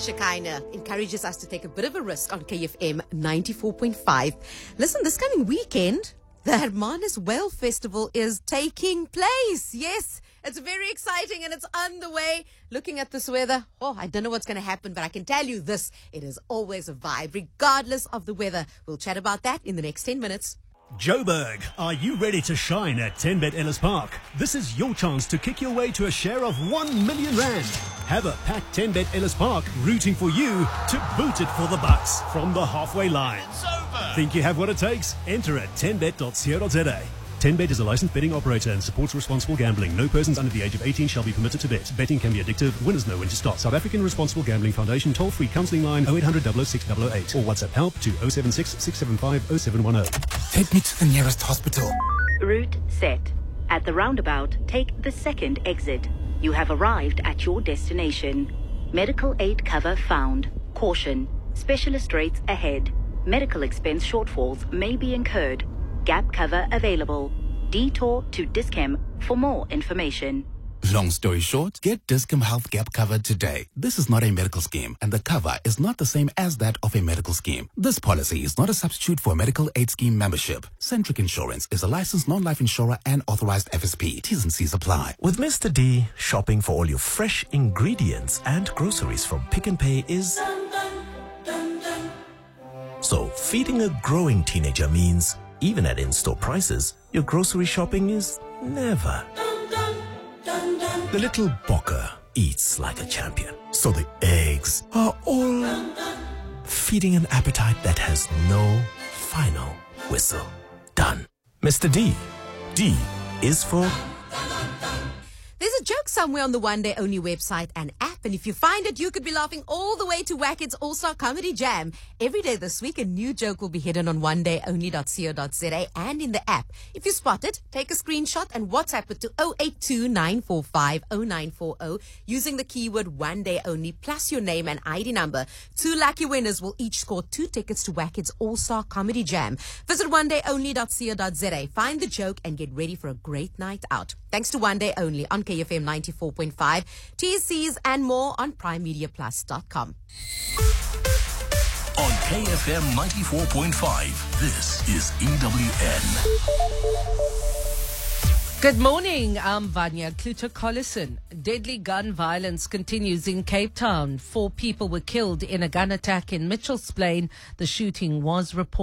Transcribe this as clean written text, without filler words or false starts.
Shekinah encourages us to take a bit of a risk on KFM 94.5. Listen, this coming weekend, the Hermanus Whale Festival is taking place. Yes, it's very exciting and it's on the way. Looking at this weather, I don't know what's going to happen, but I can tell you this, it is always a vibe, regardless of the weather. We'll chat about that in the next 10 minutes. Joburg, are you ready to shine at 10Bet Ellis Park? This is your chance to kick your way to a share of 1 million rand. Have a packed 10Bet Ellis Park rooting for you to boot it for the bucks from the halfway line. It's over. Think you have what it takes? Enter at 10bet.co.za. 10Bet is a licensed betting operator and supports responsible gambling. No persons under the age of 18 shall be permitted to bet. Betting can be addictive. Winners know when to stop. South African Responsible Gambling Foundation toll-free counselling line 0800 006 008 or WhatsApp help to 076 675 0710. Take me to the nearest hospital. Route set. At the roundabout, take the second exit. You have arrived at your destination. Medical aid cover found. Caution. Specialist rates ahead. Medical expense shortfalls may be incurred. Gap cover available. Detour to Dis-Chem for more information. Long story short, get Dis-Chem Health Gap cover today. This is not a medical scheme, and the cover is not the same as that of a medical scheme. This policy is not a substitute for a medical aid scheme membership. Centric Insurance is a licensed non-life insurer and authorized FSP. T's and C's apply. With Mr. D, shopping for all your fresh ingredients and groceries from Pick n Pay is... So, feeding a growing teenager means, even at in-store prices, your grocery shopping is never. The little Bokker eats like a champion, so the eggs are all feeding an appetite that has no final whistle. Done. Mr. D. D is for... There's a joke somewhere on the One Day Only website and app, and if you find it, you could be laughing all the way to Wackett's All-Star Comedy Jam. Every day this week, a new joke will be hidden on onedayonly.co.za and in the app. If you spot it, take a screenshot and WhatsApp it to 082-945-0940 using the keyword One Day Only plus your name and ID number. 2 lucky winners will each score 2 tickets to Wackett's All-Star Comedy Jam. Visit onedayonly.co.za, find the joke and get ready for a great night out. Thanks to One Day Only on KFM 94.5, TSCs and more on primemediaplus.com. On KFM 94.5, this is EWN. Good morning, I'm Vanya Kluter-Collison. Deadly gun violence continues in Cape Town. 4 people were killed in a gun attack in Mitchells Plain. The shooting was reported